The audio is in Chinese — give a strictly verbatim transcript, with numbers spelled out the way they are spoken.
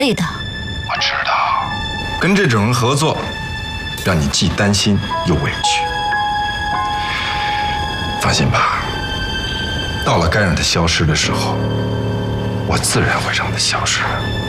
累的。 我知道，跟这种人合作，让你既担心又委屈。放心吧，到了该让他消失的时候，我自然会让他消失。